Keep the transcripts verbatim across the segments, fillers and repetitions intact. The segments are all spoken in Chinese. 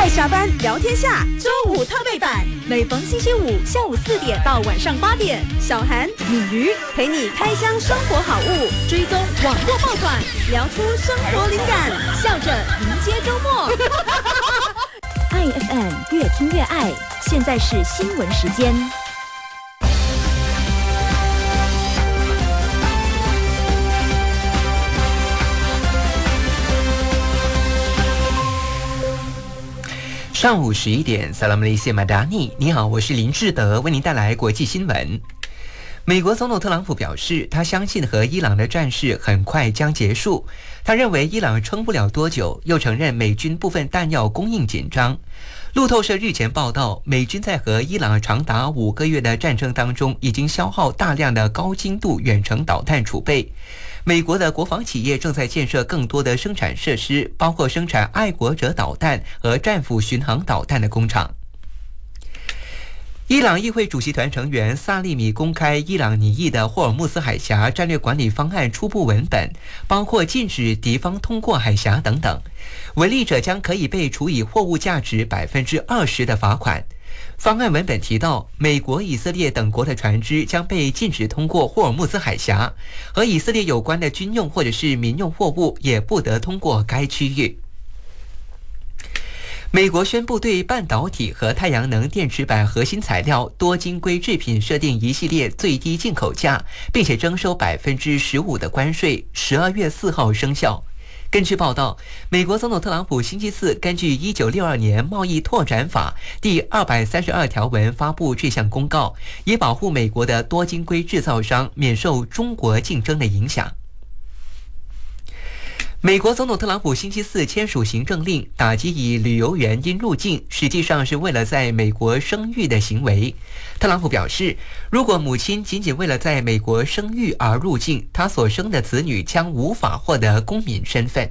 快下班聊天下周五特备版，每逢星期五下午四点到晚上八点，小韩、米鱼陪你开箱生活好物，追踪网络爆款，聊出生活灵感，笑着迎接周末。爱 F M 越听越爱，现在是新闻时间。 上午十一点 Salam Malaysia Madani， 你好，我是林志德，为您带来国际新闻。美国总统特朗普表示，他相信和伊朗的战事很快将结束。他认为伊朗撑不了多久，又承认美军部分弹药供应紧张。路透社日前报道，美军在和伊朗长达五个月的战争当中，已经消耗大量的高精度远程导弹储备。美国的国防企业正在建设更多的生产设施，包括生产爱国者导弹和战斧巡航导弹的工厂。伊朗议会主席团成员萨利米公开伊朗拟议的霍尔木兹海峡战略管理方案初步文本，包括禁止敌方通过海峡等等。违例者将可以被处以货物价值百分之二十的罚款。方案文本提到，美国、以色列等国的船只将被禁止通过霍尔木兹海峡，和以色列有关的军用或者是民用货物也不得通过该区域。美国宣布对半导体和太阳能电池板核心材料多晶硅制品设定一系列最低进口价，并且征收百分之十五的关税，十二月四号生效。根据报道，美国总统特朗普星期四根据一九六二年贸易拓展法第二百三十二条文发布这项公告，以保护美国的多晶硅制造商免受中国竞争的影响。美国总统特朗普星期四签署行政令，打击以旅游原因入境，实际上是为了在美国生育的行为。特朗普表示，如果母亲仅仅为了在美国生育而入境，他所生的子女将无法获得公民身份。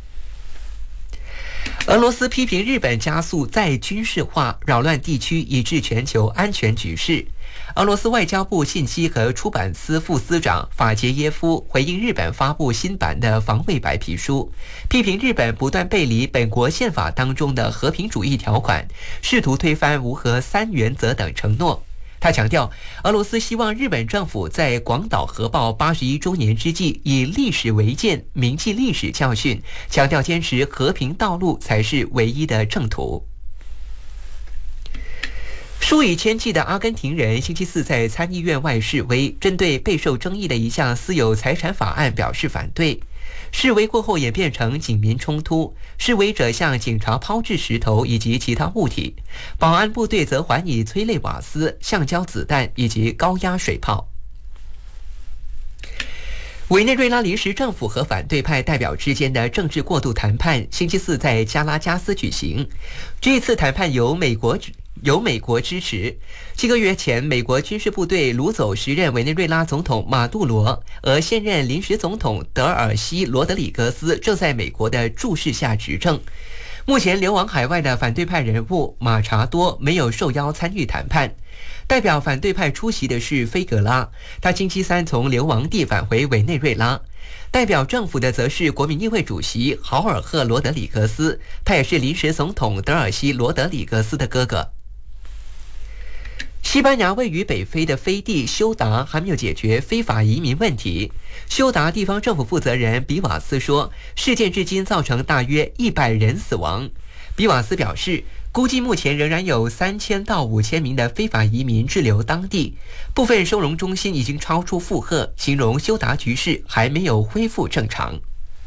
俄罗斯批评日本加速再军事化，扰乱地区，以致全球安全局势。俄罗斯外交部信息和出版司副司长法杰耶夫回应日本发布新版的防卫白皮书，批评日本不断背离本国宪法当中的和平主义条款，试图推翻无核三原则等承诺。他强调，俄罗斯希望日本政府在广岛核爆八十一周年之际，以历史为鉴，铭记历史教训，强调坚持和平道路才是唯一的正途。数以千计的阿根廷人星期四在参议院外示威，针对备受争议的一项私有财产法案表示反对。示威过后演变成警民冲突，示威者向警察抛掷石头以及其他物体，保安部队则还以催泪瓦斯、橡胶子弹以及高压水炮。委内瑞拉临时政府和反对派代表之间的政治过渡谈判星期四在加拉加斯举行。这次谈判由美国由美国支持。七个月前，美国军事部队掳走时任委内瑞拉总统马杜罗，而现任临时总统德尔西罗德里格斯正在美国的注视下执政。目前流亡海外的反对派人物马查多没有受邀参与谈判。代表反对派出席的是菲格拉，他星期三从流亡地返回委内瑞拉。代表政府的则是国民议会主席豪尔赫罗德里格斯，他也是临时总统德尔西罗德里格斯的哥哥。西班牙位于北非的飞地休达还没有解决非法移民问题。休达地方政府负责人比瓦斯说，事件至今造成大约一百人死亡。比瓦斯表示，估计目前仍然有三千到五千名的非法移民滞留当地，部分收容中心已经超出负荷，形容休达局势还没有恢复正常。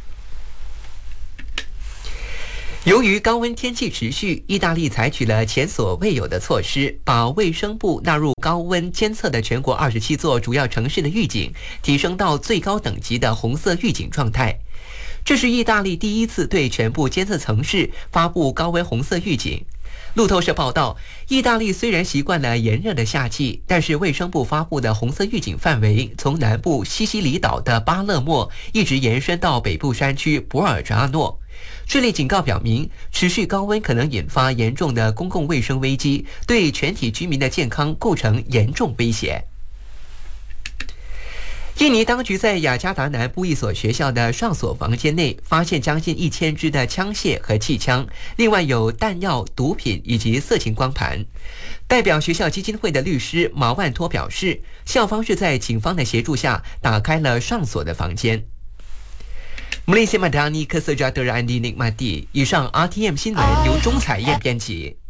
由于高温天气持续，意大利采取了前所未有的措施，把卫生部纳入高温监测的全国二十七座主要城市的预警提升到最高等级的红色预警状态。这是意大利第一次对全部监测城市发布高温红色预警。路透社报道，意大利虽然习惯了炎热的夏季，但是卫生部发布的红色预警范围从南部西西里岛的巴勒莫一直延伸到北部山区博尔扎诺。这类警告表明，持续高温可能引发严重的公共卫生危机，对全体居民的健康构成严重威胁。 印尼当局在雅加达南部一所学校的上锁房间内发现将近一千支的枪械和气枪，另外有弹药、毒品以及色情光盘。代表学校基金会的律师毛万托表示，校方是在警方的协助下打开了上锁的房间。Malaysia Madani Kesejahtera Andi Nikmati。以上 R T M 新闻由钟彩燕编辑。